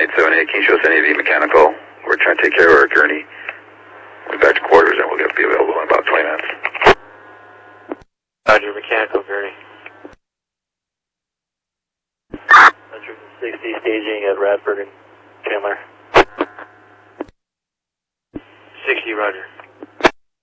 7878, can you show us any of the mechanical? We're trying to take care of our gurney. We'll be back to quarters and we'll be available in about 20 minutes. Roger, mechanical gurney. 160 staging at Radford and Chandler. 60, roger.